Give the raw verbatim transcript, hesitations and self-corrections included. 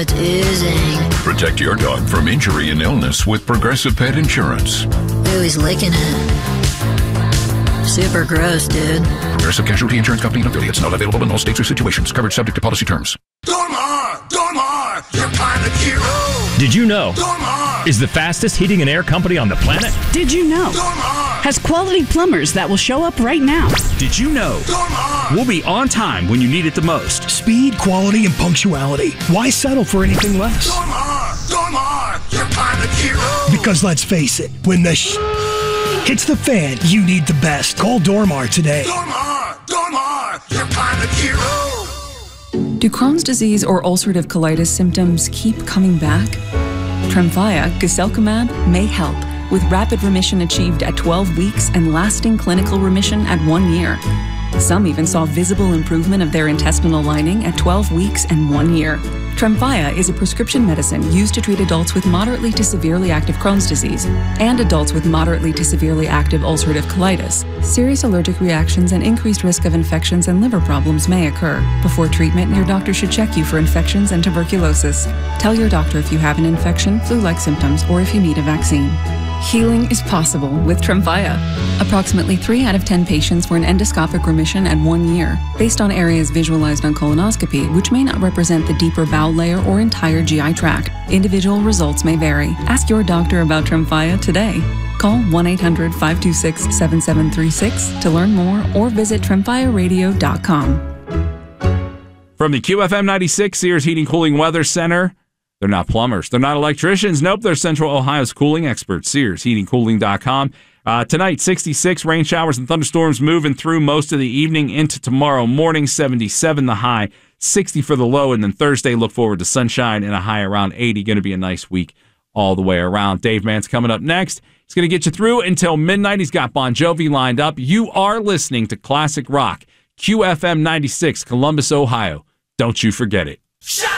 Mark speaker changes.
Speaker 1: it's oozing.
Speaker 2: Protect your dog from injury and illness with Progressive Pet Insurance.
Speaker 1: Ooh, he's licking it. Super gross, dude.
Speaker 2: Progressive Casualty Insurance Company and affiliates. Not available in all states or situations. Coverage subject to policy terms.
Speaker 3: Dormar! Dormar! Your pilot hero!
Speaker 4: Did you know?
Speaker 3: Dormar!
Speaker 4: Is the fastest heating and air company on the planet?
Speaker 5: Did you know?
Speaker 3: Dormar!
Speaker 5: Has quality plumbers that will show up right now.
Speaker 6: Did you know?
Speaker 3: Dormar!
Speaker 6: We'll be on time when you need it the most.
Speaker 7: Speed, quality, and punctuality. Why settle for anything less?
Speaker 3: Dormar! Dormar! Your pilot hero!
Speaker 7: Because let's face it, when the sh- hits the fan, you need the best. Call Dormar today.
Speaker 3: Dormar! Dormar! Your pilot hero!
Speaker 8: Do Crohn's disease or ulcerative colitis symptoms keep coming back? Tremfya, guselkumab, may help, with rapid remission achieved at twelve weeks and lasting clinical remission at one year. Some even saw visible improvement of their intestinal lining at twelve weeks and one year. Tremfya is a prescription medicine used to treat adults with moderately to severely active Crohn's disease and adults with moderately to severely active ulcerative colitis. Serious allergic reactions and increased risk of infections and liver problems may occur. Before treatment, your doctor should check you for infections and tuberculosis. Tell your doctor if you have an infection, flu-like symptoms, or if you need a vaccine. Healing is possible with Tremfya. Approximately three out of ten patients were in endoscopic remission at one year, based on areas visualized on colonoscopy, which may not represent the deeper bowel layer or entire G I tract. Individual results may vary. Ask your doctor about Tremfya today. Call one eight hundred, five two six, seven seven three six to learn more or visit tremfya radio dot com.
Speaker 9: From the Q F M ninety-six Sears Heating Cooling Weather Center, they're not plumbers. They're not electricians. Nope, they're Central Ohio's cooling experts. Sears Heating Cooling dot com. Uh, tonight, sixty-six, rain showers and thunderstorms moving through most of the evening into tomorrow morning, seventy-seven the high, sixty for the low, and then Thursday, look forward to sunshine and a high around eighty. Going to be a nice week all the way around. Dave Mann's coming up next. He's going to get you through until midnight. He's got Bon Jovi lined up. You are listening to Classic Rock, Q F M ninety-six, Columbus, Ohio. Don't you forget it.
Speaker 3: Shut